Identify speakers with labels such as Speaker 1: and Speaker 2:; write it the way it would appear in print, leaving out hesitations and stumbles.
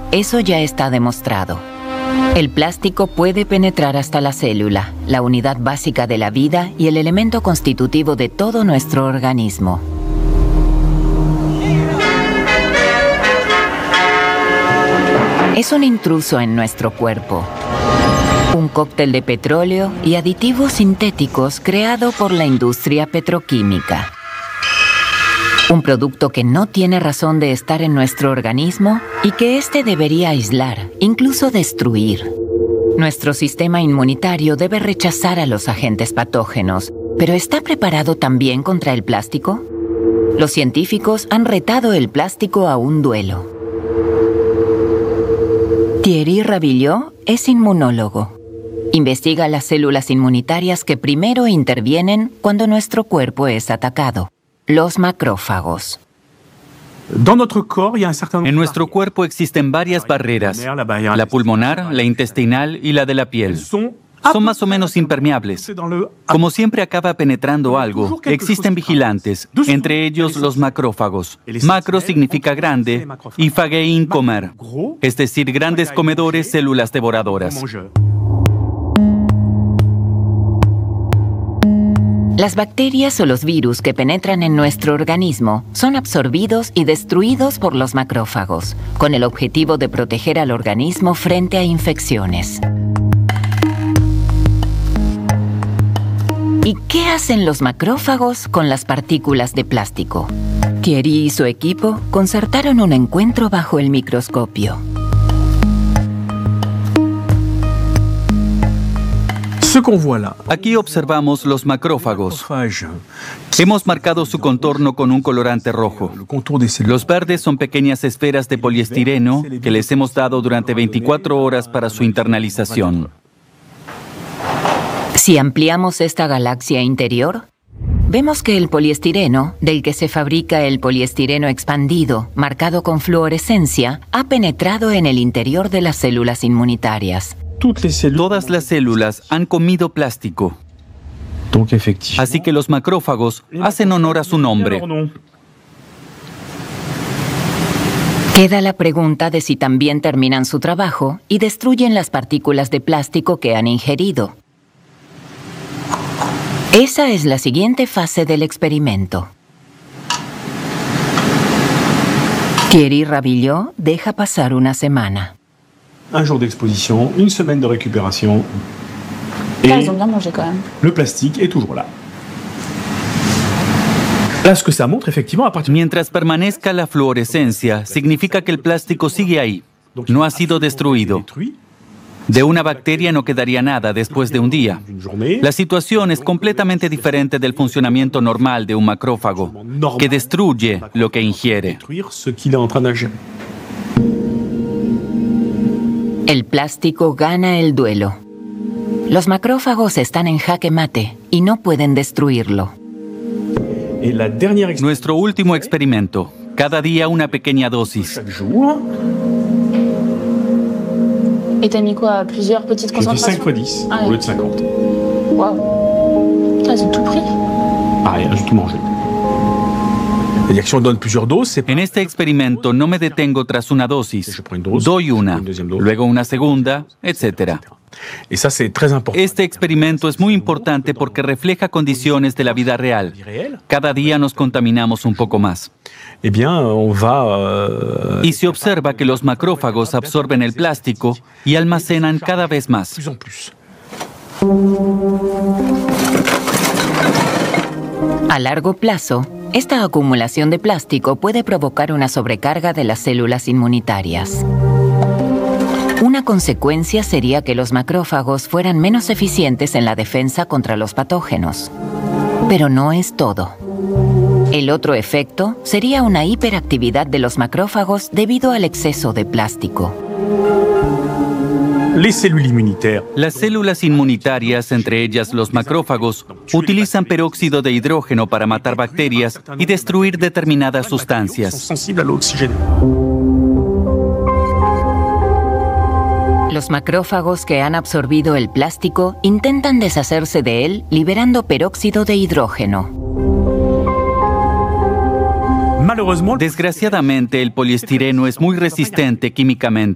Speaker 1: Eso ya está demostrado. El plástico puede penetrar hasta la célula, la unidad básica de la vida y el elemento constitutivo de todo nuestro organismo. Es un intruso en nuestro cuerpo. Un cóctel de petróleo y aditivos sintéticos creado por la industria petroquímica. Un producto que no tiene razón de estar en nuestro organismo y que éste debería aislar, incluso destruir. Nuestro sistema inmunitario debe rechazar a los agentes patógenos, pero ¿está preparado también contra el plástico? Los científicos han retado el plástico a un duelo. Thierry Ravillot es inmunólogo. Investiga las células inmunitarias que primero intervienen cuando nuestro cuerpo es atacado. Los macrófagos.
Speaker 2: En nuestro cuerpo existen varias barreras, la pulmonar, la intestinal y la de la piel. Son más o menos impermeables. Como siempre acaba penetrando algo, existen vigilantes, entre ellos los macrófagos. Macro significa grande y phagein comer, es decir, grandes comedores, células devoradoras.
Speaker 1: Las bacterias o los virus que penetran en nuestro organismo son absorbidos y destruidos por los macrófagos, con el objetivo de proteger al organismo frente a infecciones. ¿Y qué hacen los macrófagos con las partículas de plástico? Thierry y su equipo concertaron un encuentro bajo el microscopio.
Speaker 2: Aquí observamos los macrófagos. Hemos marcado su contorno con un colorante rojo. Los verdes son pequeñas esferas de poliestireno que les hemos dado durante 24 horas para su internalización.
Speaker 1: Si ampliamos esta galaxia interior, vemos que el poliestireno, del que se fabrica el poliestireno expandido, marcado con fluorescencia, ha penetrado en el interior de las células inmunitarias.
Speaker 2: Todas las células han comido plástico. Así que los macrófagos hacen honor a su nombre.
Speaker 1: Queda la pregunta de si también terminan su trabajo y destruyen las partículas de plástico que han ingerido. Esa es la siguiente fase del experimento. Thierry Ravillot deja pasar una semana.
Speaker 3: Un jour d'exposition, une semaine de récupération. Et
Speaker 4: ils ont bien mangé quand même.
Speaker 3: Le plastique est toujours là. Ce que ça montre, effectivement, à partir...
Speaker 2: Mientras permanezca la fluorescencia, significa que el plástico sigue ahí. No ha sido destruido. De una bacteria no quedaría nada después de un día. La situación es completamente diferente del funcionamiento normal de un macrófago, que destruye lo que ingiere.
Speaker 1: El plástico gana el duelo. Los macrófagos están en jaque mate y no pueden destruirlo.
Speaker 2: Nuestro último experimento. Cada día una pequeña dosis.
Speaker 4: Et t'as mis quoi? Plusieurs petites concentrations?
Speaker 3: J'ai fait 5 x 10 au lieu de 50.
Speaker 4: Waouh. Putain, c'est tout pris.
Speaker 3: Pareil, j'ai tout mangé. C'est-à-dire que si on donne plusieurs doses, c'est...
Speaker 2: En este experimento no me detengo tras una dosis. Doy una, luego una segunda, etc. Este experimento es muy importante porque refleja condiciones de la vida real. Cada día nos contaminamos un poco más. Y se observa que los macrófagos absorben el plástico y almacenan cada vez más.
Speaker 1: A largo plazo, esta acumulación de plástico puede provocar una sobrecarga de las células inmunitarias. Una consecuencia sería que los macrófagos fueran menos eficientes en la defensa contra los patógenos. Pero no es todo. El otro efecto sería una hiperactividad de los macrófagos debido al exceso de plástico.
Speaker 2: Las células inmunitarias, entre ellas los macrófagos, utilizan peróxido de hidrógeno para matar bacterias y destruir determinadas sustancias.
Speaker 1: Los macrófagos que han absorbido el plástico intentan deshacerse de él liberando peróxido de hidrógeno.
Speaker 2: Desgraciadamente, el poliestireno es muy resistente químicamente.